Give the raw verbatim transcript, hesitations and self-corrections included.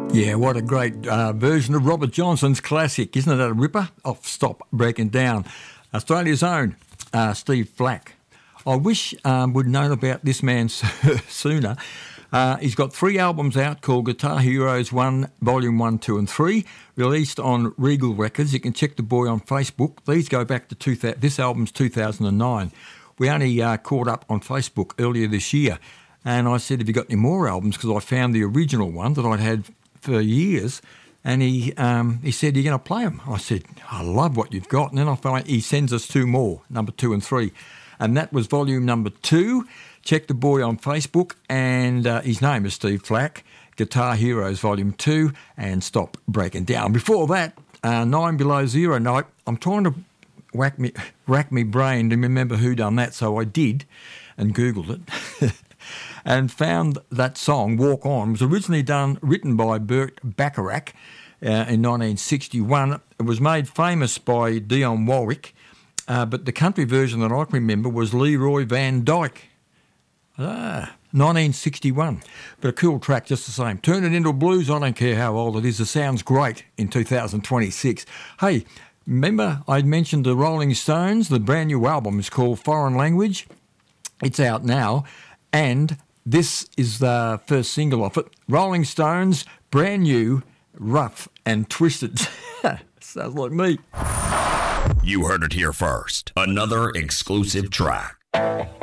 Yeah, what a great uh, version of Robert Johnson's classic. Isn't it a ripper? Off Stop Breaking Down. Australia's own uh, Steve Flack. I wish um, we'd known about this man sooner. Uh, he's got three albums out called Guitar Heroes one, Volume one, two and three, released on Regal Records. You can check the boy on Facebook. These go back to two thousand, this album's two thousand nine. We only uh, caught up on Facebook earlier this year, and I said, have you got any more albums? Because I found the original one that I'd had for years, and he um, he said, you're going to play them? I said, I love what you've got. And then I find he sends us two more, number two and three. And that was volume number two. Check the boy on Facebook, and uh, his name is Steve Flack. Guitar Heroes Volume two and Stop Breaking Down. Before that, uh, Nine Below Zero Night. I'm trying to whack me, rack me brain to remember who done that, so I did and Googled it. And found that song, Walk On, was originally done, written by Burt Bacharach uh, in nineteen sixty-one. It was made famous by Dionne Warwick, uh, but the country version that I can remember was Leroy Van Dyke. Ah, nineteen sixty-one. But a cool track just the same. Turn it into a blues, I don't care how old it is. It sounds great in two thousand twenty-six. Hey, remember I mentioned the Rolling Stones? The brand new album is called Foreign Language. It's out now, and this is the first single off it. Rolling Stones, brand new, Rough and Twisted. Sounds like me. You heard it here first. Another exclusive track.